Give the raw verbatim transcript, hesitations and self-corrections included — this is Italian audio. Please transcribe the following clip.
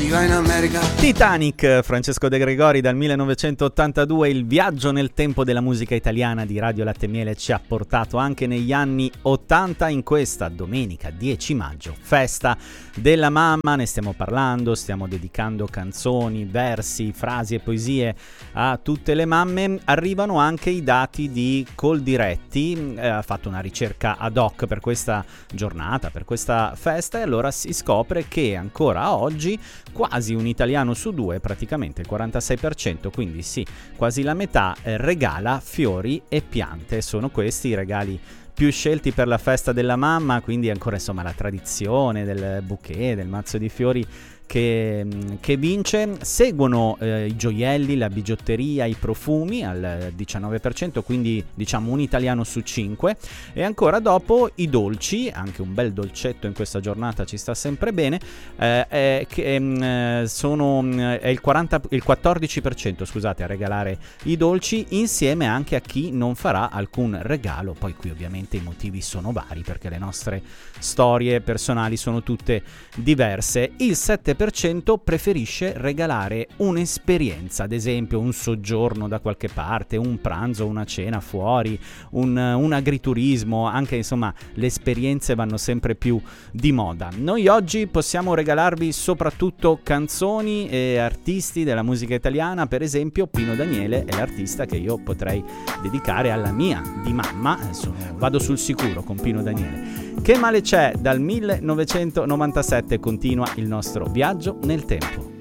si va in America. Titanic, Francesco De Gregori dal millenovecentottantadue, il viaggio nel tempo della musica italiana di Radio Latte e Miele ci ha portato anche negli anni ottanta in questa domenica dieci maggio, festa della mamma, ne stiamo parlando, stiamo dedicando canzoni, versi, frasi e poesie a tutte le mamme. Arrivano anche i dati di Coldiretti, eh, ha fatto una ricerca ad hoc per questa giornata, per questa festa, e allora si scopre che ancora oggi quasi un italiano su due, praticamente il quarantasei per cento, quindi sì, quasi la metà, eh, regala fiori e piante. Sono questi i regali più scelti per la festa della mamma, quindi ancora insomma la tradizione del bouquet, del mazzo di fiori che, che vince. Seguono eh, i gioielli, la bigiotteria, i profumi al diciannove per cento, quindi diciamo un italiano su cinque, e ancora dopo i dolci, anche un bel dolcetto in questa giornata ci sta sempre bene, eh, eh, che eh, sono è il, quaranta, il quattordici per cento, scusate, a regalare i dolci, insieme anche a chi non farà alcun regalo. Poi qui ovviamente i motivi sono vari, perché le nostre storie personali sono tutte diverse. Il sette per cento preferisce regalare un'esperienza, ad esempio un soggiorno da qualche parte, un pranzo, una cena fuori, un, un agriturismo, anche insomma le esperienze vanno sempre più di moda. Noi oggi possiamo regalarvi soprattutto canzoni e artisti della musica italiana, per esempio Pino Daniele è l'artista che io potrei dedicare alla mia di mamma, sono, vado sul sicuro con Pino Daniele. Che male c'è? Dal millenovecentonovantasette continua il nostro viaggio nel tempo.